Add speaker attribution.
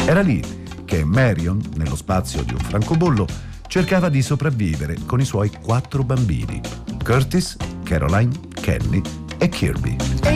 Speaker 1: Era lì che Marion, nello spazio di un francobollo, cercava di sopravvivere con i suoi 4 bambini: Curtis, Caroline, Kenny e Kirby.